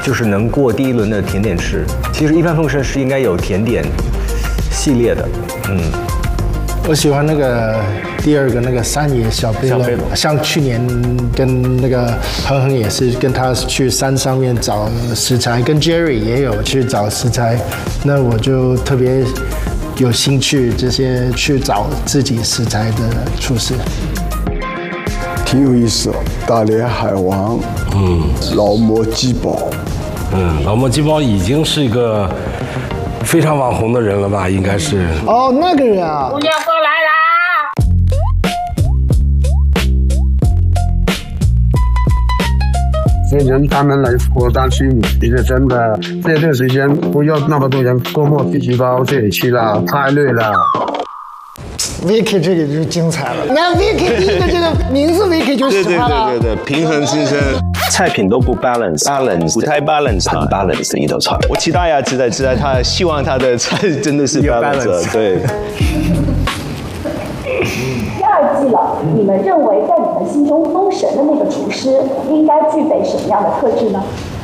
就是能过第一轮的甜点师。其实一帆风顺是应该有甜点系列的， 我喜欢那个第二个那个山野小飞龙，像去年跟那个恒恒也是跟他去山上面找食材，跟 Jerry 也有去找食材，那我就特别有兴趣这些去找自己食材的厨师。 挺有意思，大连海王，老磨鸡煲， 老磨鸡煲已经是一个非常网红的人了吧？应该是。 哦，那个人啊。 吴建和来啦！ 对人他们来说担心，其实真的这段时间不要那么多人周末必须到这里去了，太累了。 Vicky 这个就精彩了，那 Vicky 第一个这个名字 Vicky 就喜欢了。 对，平衡先生， 菜品都不 balance， 不太 balance， 很 balance 的一道菜。我期待啊，期待他，希望他的菜真的是 balance， 对。 第二季了，你们认为在你们心中封神的那个厨师应该具备什么样的特质呢？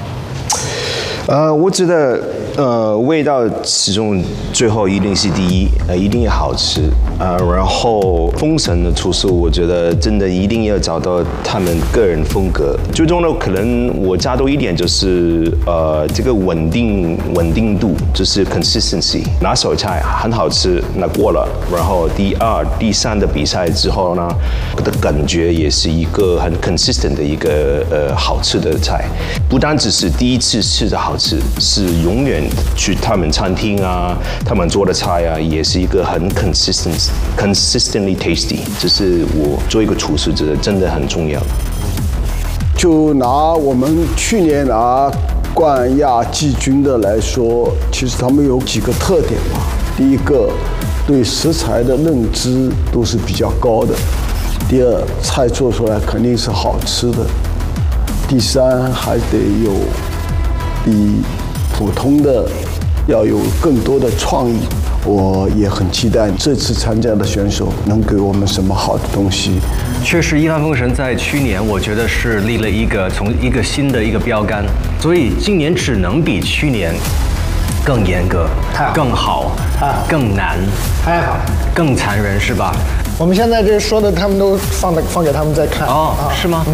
我觉得味道始终最后一定是第一，一定要好吃然后封神的厨师，我觉得真的一定要找到他们个人风格。最重要的可能我加多一点就是这个稳定度，就是 consistency。拿手菜很好吃，那过了，然后第二、第三的比赛之后呢，我的感觉也是一个很 consistent 的一个好吃的菜，不单只是第一次吃的好吃，是永远去他们餐厅啊，他们做的菜啊，也是一个很 consistently tasty。这是我做一个厨师，这真的很重要。 就拿我们去年拿冠亚季军的来说，其实他们有几个特点吧。第一个，对食材的认知都是比较高的；第二，菜做出来肯定是好吃的；第三，还得有比普通的要有更多的创意。我也很期待这次参加的选手能给我们什么好的东西。 确实，一帆风神在去年我觉得是立了从一个新的一个标杆，所以今年只能比去年更严格、更好、更难、 太好、 更残忍，是吧？ 我们现在这说的，他们都放给他们在看。 哦，是吗？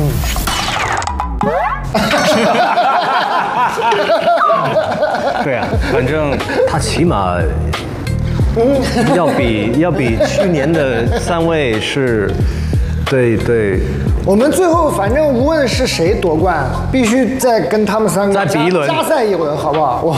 对啊，反正他起码要比去年的3位是，对。 我们最后反正无论是谁夺冠，必须再跟他们3个再比一轮， 加赛一轮，好不好？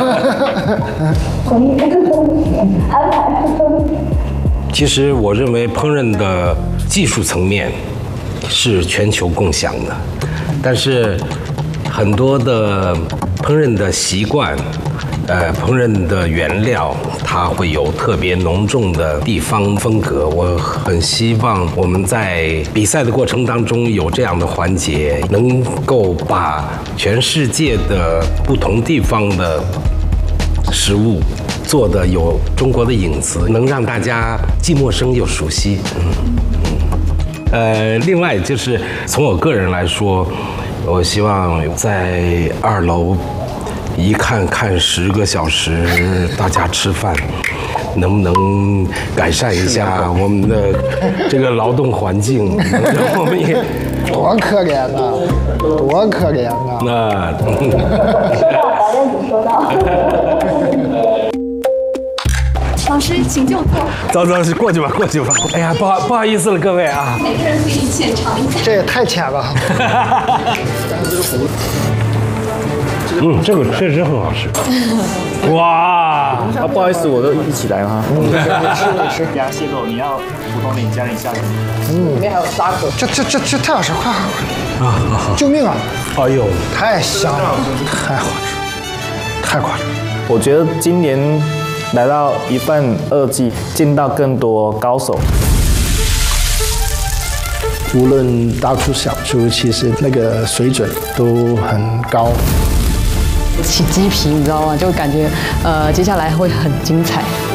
其实我认为烹饪的技术层面是全球共享的，但是很多的烹饪的习惯，烹饪的原料，它会有特别浓重的地方风格。我很希望我们在比赛的过程当中有这样的环节，能够把全世界的不同地方的食物做的有中国的影子，能让大家既陌生又熟悉。另外就是从我个人来说，我希望在2楼一看10个小时，大家吃饭，能不能改善一下我们的这个劳动环境？让我们也多可怜呐，多可怜啊！ 那说到导演组说到。老师，请就坐。 走，过去吧。哎呀，不好意思了，各位啊。 每个人可以浅尝一下。 这也太浅了。 这个确实很好吃。哇！ 不好意思，我都一起来吗？ 吃。 鸭蟹肉，你要普通的，你加点虾仁。 里面还有沙口。这太好吃，快！救命啊！ 哎呦， 太香了，太好吃，太夸张。 我觉得今年来到一份2季，见到更多高手。 无论大厨小厨，其实那个水准都很高。 起鸡皮，你知道吗？就感觉接下来会很精彩。